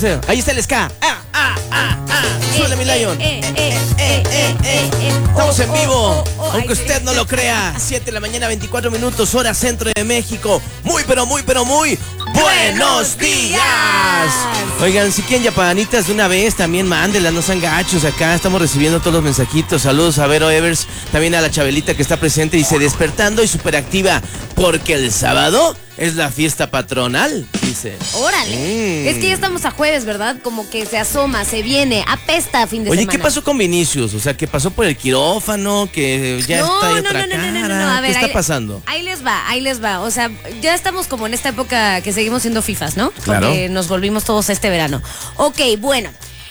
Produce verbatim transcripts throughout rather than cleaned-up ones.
sé. Ahí está el ska. Ah, ah, ah, ah. Suele mi Lion. Eh, eh, eh, eh, eh, eh, eh. Estamos Oh, en oh, vivo, oh, oh, aunque ay, usted sí. no lo crea. siete de la mañana, veinticuatro minutos, hora centro de México. Muy, pero muy, pero muy buenos días. Oigan, si quieren yapanitas de una vez, también mándenlas, no sean gachos. Acá estamos recibiendo todos los mensajitos. Saludos a Vero Evers, también a la Chabelita que está presente. Dice, despertando y superactiva, porque el sábado es la fiesta patronal, dice. Órale. Mm. Es que ya estamos a jueves, ¿verdad? Como que se asoma, se viene, apesta a fin de Oye, semana. ¿qué pasó con Vinicius? O sea, que pasó por el quirófano, que ya no, está de no, otra no, no, no, no, cara. no, a ver, ¿Qué está ahí, pasando? Ahí les va, ahí les va. O sea, ya estamos como en esta época que seguimos siendo fifas, ¿no? Claro. Porque nos volvimos todos este verano. Ok, bueno.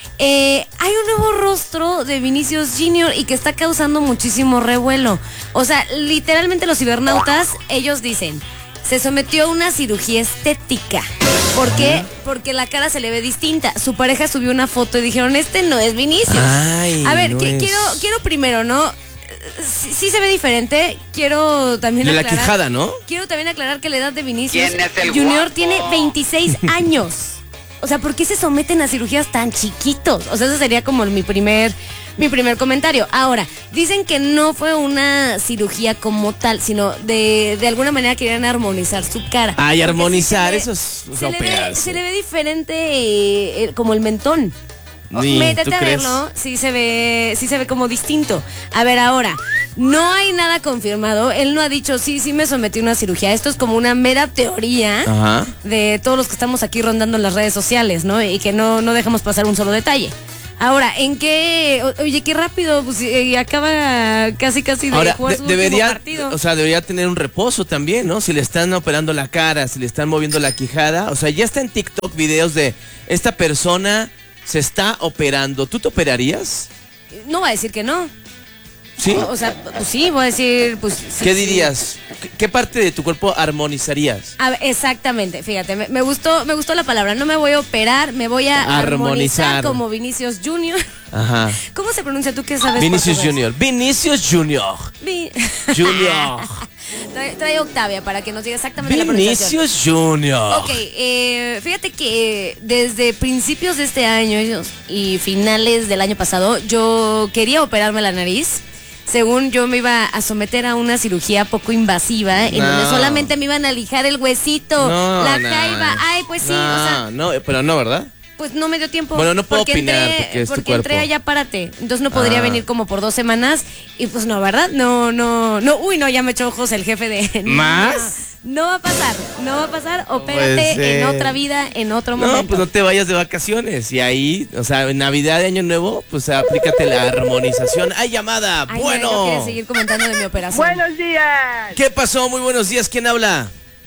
Eh, hay un nuevo rostro de Vinicius Junior y que está causando muchísimo revuelo. O sea, literalmente los cibernautas, ellos dicen, se sometió a una cirugía estética. ¿Por qué? Porque la cara se le ve distinta. Su pareja subió una foto y dijeron, este no es Vinicius. Ay, a ver, no que- es. quiero, quiero primero, ¿no? Sí, sí se ve diferente. Quiero también De la aclarar. quijada, ¿no? Quiero también aclarar que la edad de Vinicius ¿Quién es el Junior guapo? tiene veintiséis años. O sea, ¿por qué se someten a cirugías tan chiquitos? O sea, ese sería como mi primer, mi primer comentario. Ahora, dicen que no fue una cirugía como tal, sino de, de alguna manera querían armonizar su cara. Ay, Porque armonizar, sí eso es se le, ve, operarse. se le ve diferente eh, eh, como el mentón. Ni, Métete ¿tú a crees? verlo, sí se ve, sí se ve como distinto. A ver, ahora, no hay nada confirmado. Él no ha dicho, sí, sí me sometí a una cirugía. Esto es como una mera teoría Ajá. de todos los que estamos aquí rondando en las redes sociales, ¿no? Y que no, no dejamos pasar un solo detalle. Ahora, ¿en qué? O- Oye, qué rápido, pues eh, acaba casi casi de Ahora, jugar de- su último debería, partido. o sea, debería tener un reposo también, ¿no? Si le están operando la cara, si le están moviendo la quijada. O sea, ya está en TikTok videos de esta persona se está operando. ¿Tú te operarías? No va a decir que no. ¿Sí? O, o sea, pues sí, voy a decir, pues sí, ¿Qué sí. dirías? ¿Qué, qué parte de tu cuerpo armonizarías? A ver, exactamente, fíjate, me, me gustó, me gustó la palabra. No me voy a operar, me voy a armonizar, Armonizar. como Vinicius Junior. Ajá. ¿Cómo se pronuncia? ¿Tú qué sabes? Vinicius portugués? Junior. Vinicius Junior. Vi- Junior. trae, trae Octavia para que nos diga exactamente la pronunciación. Vinicius Junior. Ok, eh, fíjate que desde principios de este año y finales del año pasado, yo quería operarme la nariz. Según yo me iba a someter a una cirugía poco invasiva, en No. donde solamente me iban a lijar el huesito, No, la no. jaiba. Ay, pues sí, no, o sea, no, pero no, ¿verdad? pues no me dio tiempo. Bueno, no puedo porque opinar entré, porque es tu porque entré cuerpo. allá, párate. Entonces no podría Ah. venir como por dos semanas. Y pues no, ¿verdad? No, no, no. Uy, no, ya me echó ojos el jefe de. ¿Más? No, no va a pasar, no va a pasar. Opérate puede ser. en otra vida, en otro No, momento. pues no te vayas de vacaciones. Y ahí, o sea, en Navidad de Año Nuevo, pues aplícate la armonización. ¡Ay, llamada! Ay, bueno. no quieres seguir comentando de mi operación. Buenos días, ¿Qué pasó? Muy buenos días. ¿Quién habla?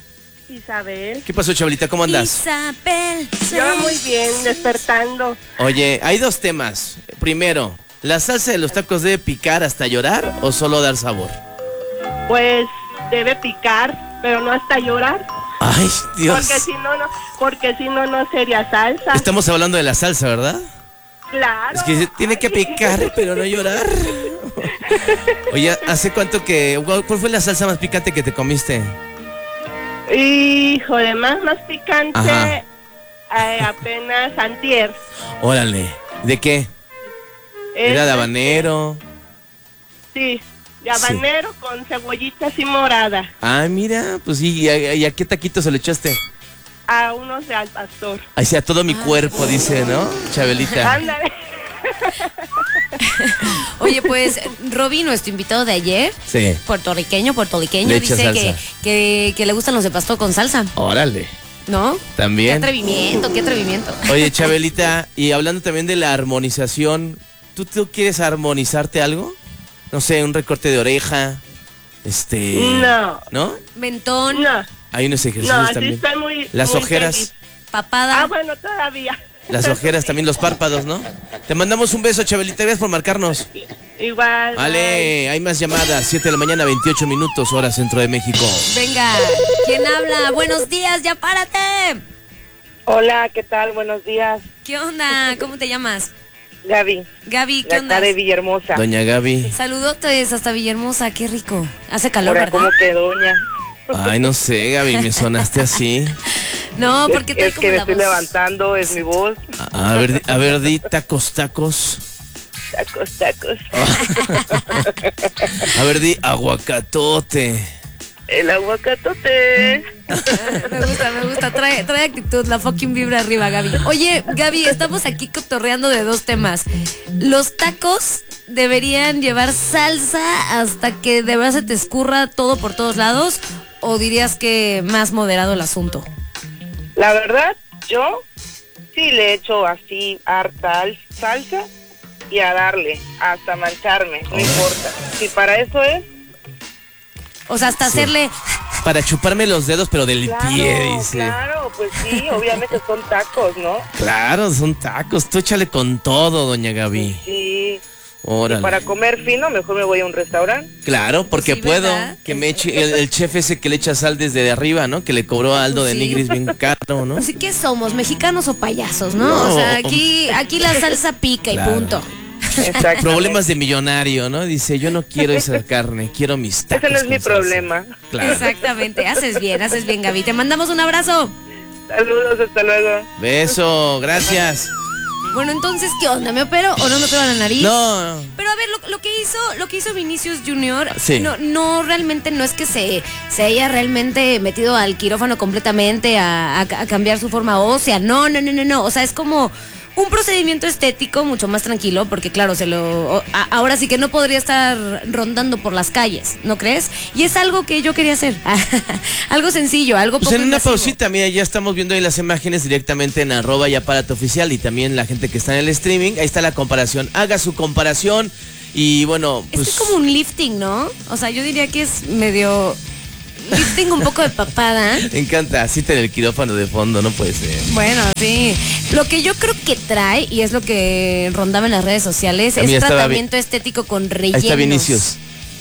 Isabel. ¿Qué pasó, Chabelita? ¿Cómo andas? Isabel. Yo muy bien, despertando. Oye, hay dos temas. Primero, ¿la salsa de los tacos debe picar hasta llorar o solo dar sabor? Pues debe picar, pero no hasta llorar. Ay, Dios. Porque si no, no, porque si no, no sería salsa. Estamos hablando de la salsa, ¿verdad? Claro. Es que tiene que picar, pero no llorar. Oye, ¿hace cuánto que... ¿Cuál fue la salsa más picante que te comiste? Híjole, más, más picante. Ajá. eh, apenas antier. Órale. ¿De qué? ¿Era de Este, habanero? Sí, de habanero con cebollita así morada. Ah, mira, pues sí. ¿Y a, y a qué taquito se le echaste? A unos de al pastor. Ahí sea todo mi cuerpo, dice, ¿no? Chabelita. Ándale. Oye, pues, Roby, nuestro invitado de ayer, Sí. puertorriqueño, puertorriqueño, Le echa dice que, salsa. que, que le gustan los de pastor con salsa, Órale. ¿no? Qué También. atrevimiento, qué atrevimiento. Oye, Chabelita, y hablando también de la armonización, ¿tú, tú quieres armonizarte algo? No sé, un recorte de oreja, este... No. ¿No? Mentón, No, Hay unos ejercicios no, así también. estoy muy. Las muy ojeras, feliz. papada. Ah, bueno, todavía. las ojeras también, los párpados, ¿no? Te mandamos un beso, Chabelita, gracias por marcarnos. Igual. Vale, hay más llamadas, siete de la mañana, veintiocho minutos, hora centro de México. Venga, ¿quién habla? Buenos días, ya párate. Hola, ¿qué tal? Buenos días. ¿Qué onda? ¿Cómo te llamas? Gaby, Gaby, ¿qué de onda? acá de Villahermosa. Doña Gaby. Saludotes hasta Villahermosa, qué rico. Hace calor, Ahora, ¿verdad? ¿cómo que doña? Ay, no sé, Gaby, me sonaste así. No, porque trae Es como que me la estoy voz. levantando, es mi voz. A, a ver, di- a ver, di tacos, tacos. Tacos, tacos. A ver, di aguacatote. El aguacatote. Me gusta, me gusta. Trae, trae actitud, la fucking vibra arriba, Gaby. Oye, Gaby, estamos aquí cotorreando de dos temas. Los tacos deberían llevar salsa hasta que de verdad se te escurra todo por todos lados, o dirías que más moderado el asunto. La verdad, yo sí le echo así harta al- salsa y a darle, hasta mancharme, no importa. Si para eso es, O sea, hasta hacerle. Para chuparme los dedos, pero del claro, pie, dice. claro, pues sí, obviamente son tacos, ¿no? Claro, son tacos. Tú échale con todo, doña Gaby. Sí. Órale. Y para comer fino, mejor me voy a un restaurante. Claro, porque Sí, puedo. ¿verdad? Que me eche el, el chef ese que le echa sal desde arriba, ¿no? Que le cobró a Aldo de Sí. Nigris bien caro, ¿no? Así que somos, mexicanos o payasos, ¿no? No, O sea, aquí, aquí la salsa pica y Claro. punto. Exacto. Problemas de millonario, ¿no? Dice, yo no quiero esa carne, quiero mis tacos. Ese no es con mi salsa. problema. Claro. Exactamente, haces bien, haces bien, Gaby. Te mandamos un abrazo. Saludos, hasta luego. Beso, gracias. Bueno, entonces, ¿qué onda? ¿Me opero o no me opero la nariz? No, no. Pero a ver, lo, lo que hizo, lo que hizo Vinicius Junior, Sí. no, no realmente no es que se, se haya realmente metido al quirófano completamente a, a- a cambiar su forma ósea. No, no, no, no, no. O sea, es como un procedimiento estético mucho más tranquilo, porque claro, se lo o- a- ahora sí que no podría estar rondando por las calles, ¿no crees? Y es algo que yo quería hacer. Algo sencillo, algo Pues poco en una invasivo. pausita, mira, ya estamos viendo ahí las imágenes directamente en arroba y aparato oficial y también la gente que está en el streaming. Ahí está la comparación. Haga su comparación y bueno, pues... Es como un lifting, ¿no? O sea, yo diría que es medio lifting un poco de papada. Me encanta, así en el quirófano de fondo, no puede ser. Bueno, sí. Lo que yo creo que trae, y es lo que rondaba en las redes sociales, A mí es estaba tratamiento estético con rellenos. Ahí está Vinicius.